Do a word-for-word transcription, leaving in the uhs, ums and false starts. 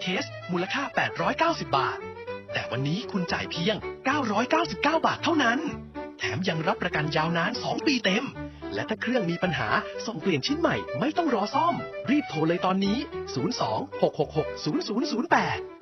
เคสมูลค่าแปดร้อยเก้าสิบบาทแต่วันนี้คุณจ่ายเพียงเก้าร้อยเก้าสิบเก้าบาทเท่านั้นแถมยังรับประกันยาวนานสองปีเต็มและถ้าเครื่องมีปัญหาส่งเปลี่ยนชิ้นใหม่ไม่ต้องรอซ่อมรีบโทรเลยตอนนี้ศูนย์ สอง หก หก หก ศูนย์ ศูนย์ ศูนย์ แปด